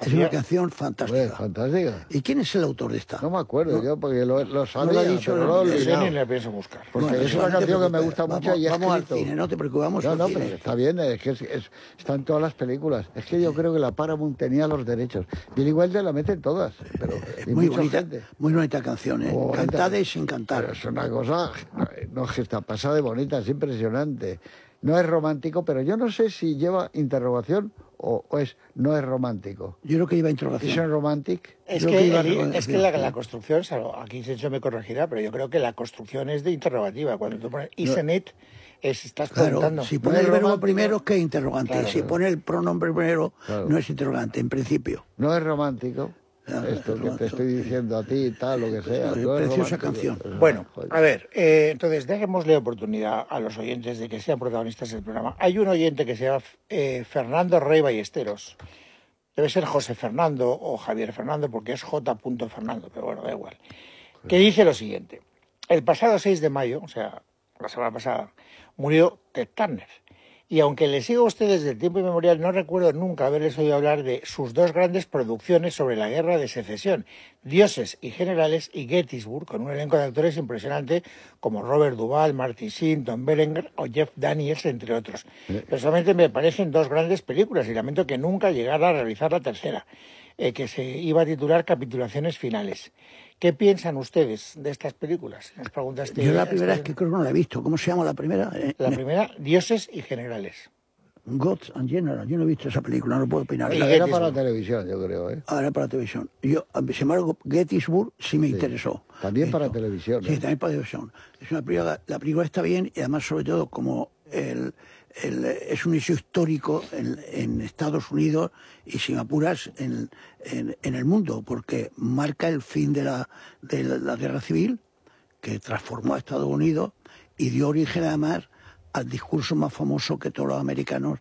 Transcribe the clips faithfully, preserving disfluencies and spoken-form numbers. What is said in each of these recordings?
Es una canción fantástica. Pues, fantástica. ¿Y quién es el autor de esta? No me acuerdo ¿No? yo, porque lo, lo sabía, lo ha dicho, pero no, lo he no, Ese olvidado. ni le pienso buscar. Porque Bueno, es eso una no te canción que me preocupes. gusta mucho Vamos, y he vamos al escrito. cine, no te preocupes, vamos No, al no, cine. pero está bien, es que es, es- está en todas las películas. Es que yo creo que la Paramount tenía los derechos. Billy Wilder la mete en todas, pero Es y muy mucha bonita, gente. muy bonita canción, ¿eh? Oh, Cantada bonita. y sin cantar. Pero es una cosa, no, que está pasada de bonita, es impresionante. No es romántico, pero yo no sé si lleva interrogación o, o es no es romántico. Yo creo que lleva ¿Es interrogación. un romantic? Es Creo que, que iba el- a es que recomendación, la, sí. la construcción, salvo- aquí Sergio me corregirá, pero yo creo que la construcción es de interrogativa. Cuando tú pones isn't it, es, estás Claro, preguntando. si No pone es el verbo romántico. primero es que es interrogante. Claro, si claro. pone el pronombre primero, Claro. no es interrogante, en principio. No es romántico. Claro, Esto es que te romántico. estoy diciendo a ti, tal, lo que sea. Oye, No es preciosa romántico. canción. Bueno, Joder. a ver, eh, entonces démosle oportunidad a los oyentes de que sean protagonistas del programa. Hay un oyente que se llama eh, Fernando Rey Ballesteros. Debe ser José Fernando o Javier Fernando porque es J. Fernando, pero bueno, da igual. Que dice lo siguiente. El pasado seis de mayo, o sea, la semana pasada, murió Ted Turner. Y aunque les sigo a ustedes desde el tiempo inmemorial, no recuerdo nunca haberles oído hablar de sus dos grandes producciones sobre la guerra de secesión, Dioses y Generales y Gettysburg, con un elenco de actores impresionante como Robert Duvall, Martin Sheen, Tom Berenger o Jeff Daniels, entre otros. Personalmente me parecen dos grandes películas y lamento que nunca llegara a realizar la tercera, eh, que se iba a titular Capitulaciones Finales. ¿Qué piensan ustedes de estas películas? Nos preguntaste. Yo la primera es que creo que no la he visto. ¿Cómo se llama la primera? Eh, La me- primera, Dioses y Generales. Gods and Generals. Yo no he visto esa película, no puedo opinar. Y Era, era Gettysburg. para televisión, yo creo, ¿eh? Ahora para televisión. Yo, sin embargo, Gettysburg sí me interesó. También para Esto. televisión, Sí, ¿eh? también para televisión. Es una película, la película está bien y además, sobre todo, como el, el- es un hecho histórico en, en Estados Unidos y, sin apuras, en, en, en el mundo, porque marca el fin de la, de la, la guerra civil que transformó a Estados Unidos y dio origen, además, al discurso más famoso que todos los americanos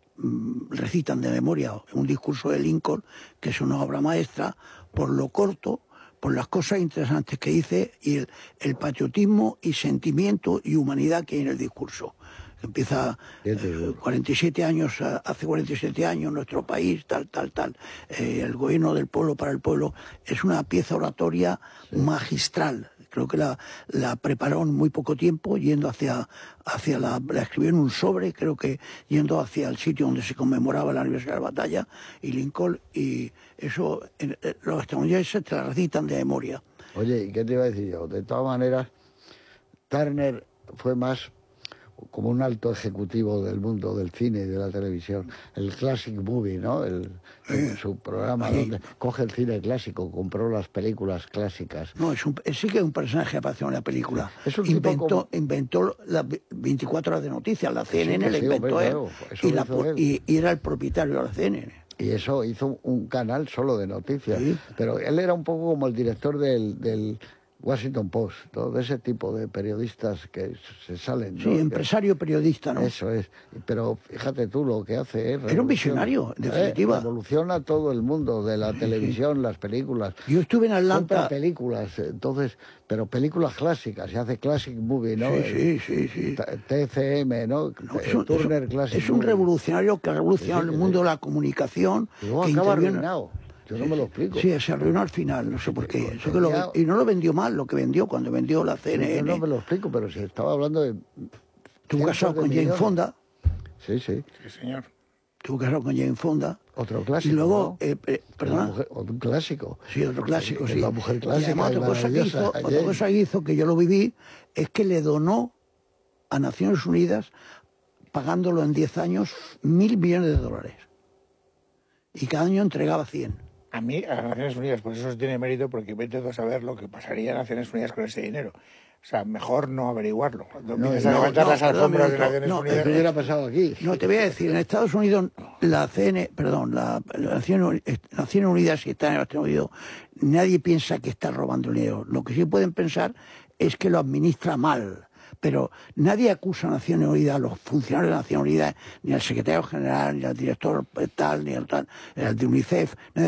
mm, recitan de memoria, un discurso de Lincoln, que es una obra maestra, por lo corto, por las cosas interesantes que dice y el, el patriotismo y sentimiento y humanidad que hay en el discurso. Empieza eh, cuarenta y siete años, eh, hace cuarenta y siete años, nuestro país, tal, tal, tal, eh, el gobierno del pueblo para el pueblo. Es una pieza oratoria magistral. Creo que la, la preparó en muy poco tiempo, yendo hacia, hacia la, la escribió en un sobre, creo que yendo hacia el sitio donde se conmemoraba el aniversario de la batalla, y Lincoln, y eso, en- en- los estadounidenses te la recitan de memoria. Oye, ¿y qué te iba a decir yo? De todas maneras, Turner fue más como un alto ejecutivo del mundo del cine y de la televisión. El Classic Movie, ¿no? El, el- su programa Sí. donde coge el cine clásico, compró las películas clásicas. No, es un, es- sí que es un personaje que apareció en la película. Es un tipo inventó, como- inventó las veinticuatro horas de noticias, la C N N sí, la sí, inventó hombre, él, claro, eso y, lo la hizo po- él. y- y era el propietario de la C N N. Y eso hizo un canal solo de noticias. Sí. Pero él era un poco como el director del, del Washington Post, ¿no? De ese tipo de periodistas que se salen, ¿no? Sí, Que- empresario periodista, ¿no? Eso es. Pero fíjate tú lo que hace. ¿eh? Era un Revoluciona- visionario, en ¿eh? definitiva. Revoluciona todo el mundo de la televisión, las películas. Yo estuve en Compra Atlanta. películas, entonces, pero películas clásicas, se hace Classic Movie, ¿no? Sí, sí, sí, sí. T- T C M, ¿no? No, Eh, es, un, Turner es un- Classic es un Movie. revolucionario que ha revolucionado Sí, sí, el mundo sí. de la comunicación. Y luego que acaba interviene- arruinado. Yo no me lo explico. Sí, se arruinó al final, no sé por qué. pero Sé que lo- tenía- y no lo vendió mal lo que vendió cuando vendió la Yo C N N. no me lo explico, pero si estaba hablando de. Estuvo cientos casado de con Jane millones. Fonda. Sí, sí. Sí, señor. Estuvo casado con Jane Fonda. Otro clásico. Y luego, ¿no? eh, eh, Una perdona. mujer- un clásico. Sí, otro clásico, Es sí. la mujer Y clásica además y otra cosa, que maravillosa, hizo, otra Jane. cosa que hizo, que yo lo viví, es que le donó a Naciones Unidas, pagándolo en diez años, mil millones de dólares. Y cada año entregaba cien. A mí, a Naciones Unidas, pues eso tiene mérito porque vete tú a saber lo que pasaría en Naciones Unidas con ese dinero. O sea, mejor no averiguarlo. Cuando No, empiezas a no, levantar no, las perdón, alfombras de minuto, Naciones no, Unidas... ¿Qué hubiera pasado aquí? No, te voy a decir, en Estados Unidos, la C N, perdón, la, la Naciones, Naciones Unidas, si está en Estados Unidos, nadie piensa que está robando el dinero. Lo que sí pueden pensar es que lo administra mal. Pero nadie acusa a Naciones Unidas, a los funcionarios de Naciones Unidas, ni al secretario general, ni al director tal, ni al tal, ni al de UNICEF.